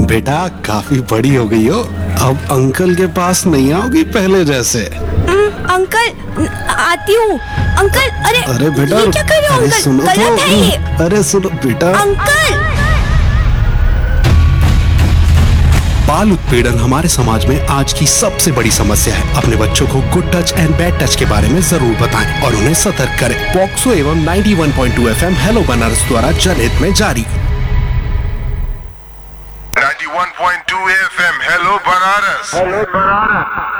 बेटा काफी बड़ी हो गई हो, अब अंकल के पास नहीं आओगी पहले जैसे। अंकल आती हूँ। अंकल अरे बेटा, ये क्या कर रहे हो अंकल? सुनो गलत है ये। अरे सुनो बेटा। अंकल बाल उत्पीड़न हमारे समाज में आज की सबसे बड़ी समस्या है। अपने बच्चों को good touch and bad touch के बारे में जरूर बताएं और उन्हें सतर्क करें। पॉक्सो एवं 91.2 FM हेलो बनारस द्वारा जनहित में जारी। 91.2 FM हेलो बनारस।